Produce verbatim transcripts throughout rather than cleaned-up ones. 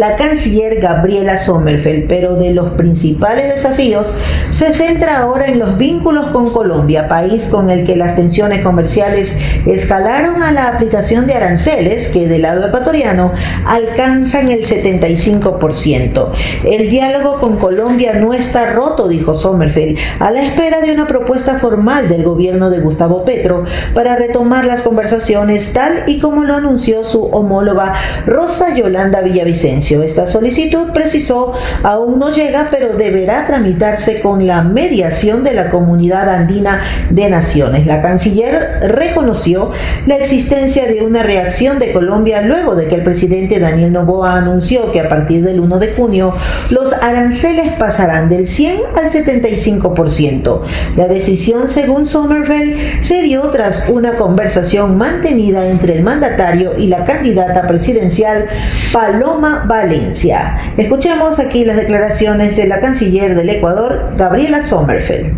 la canciller Gabriela Sommerfeld, pero de los principales desafíos se centra ahora en los vínculos con Colombia, país con el que las tensiones comerciales escalaron a la aplicación de aranceles que del lado ecuatoriano alcanzan el setenta y cinco por ciento. El diálogo con Colombia no está roto, dijo Sommerfeld, a la espera de una propuesta formal del gobierno de Gustavo Petro para retomar las conversaciones tal y como lo anunció su homóloga Rosa Yolanda Villavicencio. Esta solicitud, precisó, aún no llega, pero deberá tramitarse con la mediación de la Comunidad Andina de Naciones. La canciller reconoció la existencia de una reacción de Colombia luego de que el presidente Daniel Noboa anunció que a partir del primero de junio los aranceles pasarán del cien al setenta y cinco por ciento. La decisión, según Sommerfeld, se dio tras una conversación mantenida entre el mandatario y la candidata presidencial Paloma Valencia. Escuchemos aquí las declaraciones de la canciller del Ecuador, Gabriela Sommerfeld.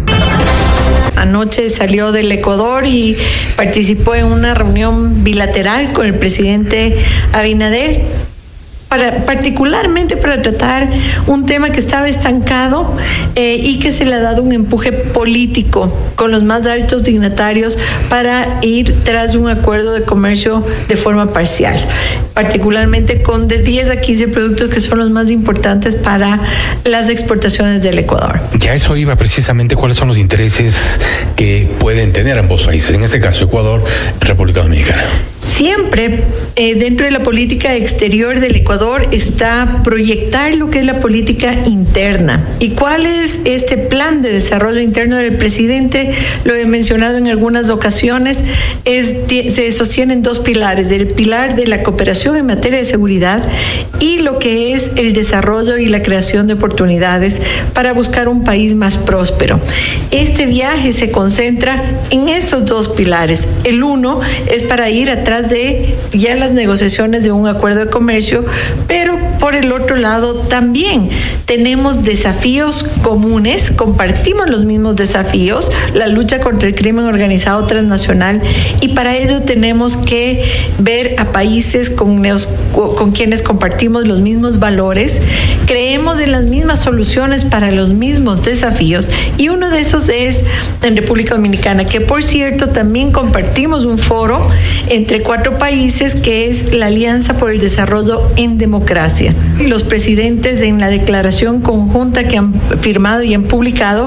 Anoche salió del Ecuador y participó en una reunión bilateral con el presidente Abinader, para, particularmente para tratar un tema que estaba estancado eh, y que se le ha dado un empuje político con los más altos dignatarios para ir tras un acuerdo de comercio de forma parcial, particularmente con de diez a quince productos que son los más importantes para las exportaciones del Ecuador. Ya eso iba precisamente, cuáles son los intereses que pueden tener ambos países, en este caso Ecuador y República Dominicana. Siempre eh, dentro de la política exterior del Ecuador está proyectar lo que es la política interna. ¿Y cuál es este plan de desarrollo interno del presidente? Lo he mencionado en algunas ocasiones, es, se sostienen dos pilares, el pilar de la cooperación en materia de seguridad y lo que es el desarrollo y la creación de oportunidades para buscar un país más próspero. Este viaje se concentra en estos dos pilares. El uno es para ir atrás de ya las negociaciones de un acuerdo de comercio, pero por el otro lado también tenemos desafíos comunes, compartimos los mismos desafíos, la lucha contra el crimen organizado transnacional, y para ello tenemos que ver a países con, los, con quienes compartimos los mismos valores, creemos en las mismas soluciones para los mismos desafíos, y uno de esos es en República Dominicana, que por cierto también compartimos un foro entre cuatro países que es la Alianza por el Desarrollo en Democracia. Los presidentes en la declaración conjunta que han firmado y han publicado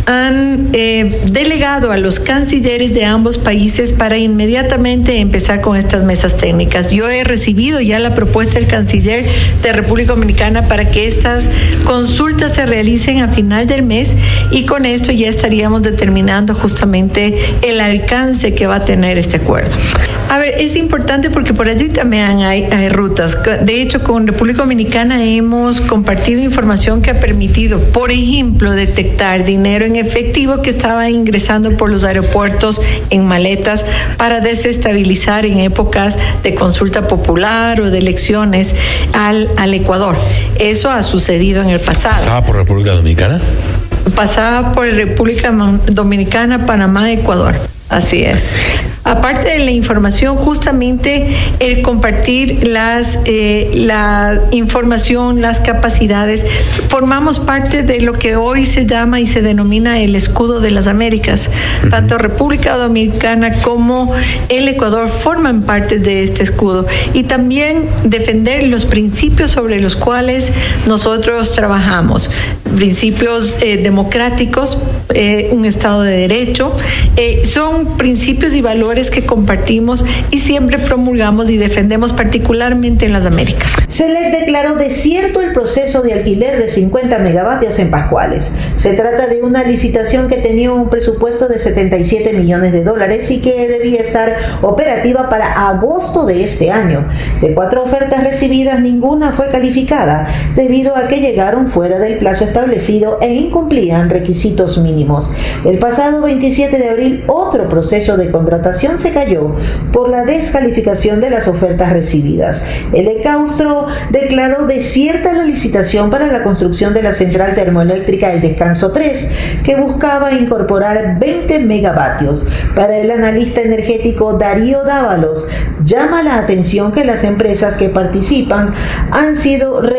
han eh, delegado a los cancilleres de ambos países para inmediatamente empezar con estas mesas técnicas. Yo he recibido ya la propuesta del canciller de República Dominicana para que estas consultas se realicen a final del mes, y con esto ya estaríamos determinando justamente el alcance que va a tener este acuerdo. A ver, es importante porque por allí también hay, hay rutas. De hecho, con República Dominicana hemos compartido información que ha permitido, por ejemplo, detectar dinero en efectivo que estaba ingresando por los aeropuertos en maletas para desestabilizar en épocas de consulta popular o de elecciones al, al Ecuador. Eso ha sucedido en el pasado. ¿Pasaba por República Dominicana? Pasaba por República Dominicana, Panamá, Ecuador. Así es. Aparte de la información, justamente el compartir las eh, la información, las capacidades, formamos parte de lo que hoy se llama y se denomina el escudo de las Américas. Uh-huh. Tanto República Dominicana como el Ecuador forman parte de este escudo, y también defender los principios sobre los cuales nosotros trabajamos, principios eh, democráticos, eh, un Estado de Derecho, eh, son principios y valores que compartimos y siempre promulgamos y defendemos, particularmente en las Américas. Se les declaró desierto el proceso de alquiler de cincuenta megavatios en Pascuales. Se trata de una licitación que tenía un presupuesto de setenta y siete millones de dólares y que debía estar operativa para agosto de este año. De cuatro ofertas recibidas, ninguna fue calificada, debido a que llegaron fuera del plazo establecido e incumplían requisitos mínimos. El pasado veintisiete de abril, otro proceso de contratación se cayó por la descalificación de las ofertas recibidas. El Ecaustro declaró desierta la licitación para la construcción de la central termoeléctrica El Descanso tres, que buscaba incorporar veinte megavatios. Para el analista energético Darío Dávalos, llama la atención que las empresas que participan han sido